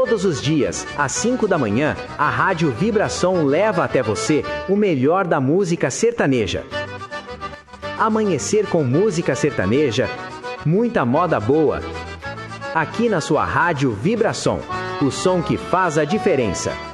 Todos os dias, às 5 da manhã, a Rádio Vibração leva até você o melhor da música sertaneja. Amanhecer com música sertaneja, muita moda boa. Aqui na sua Rádio Vibração, o som que faz a diferença.